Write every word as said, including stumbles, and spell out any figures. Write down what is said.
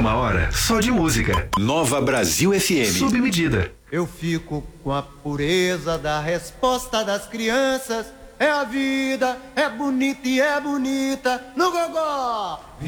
Uma hora só de música. Nova Brasil F M. Sob medida. Eu fico com a pureza da resposta das crianças. É a vida, é bonita e é bonita no gogó.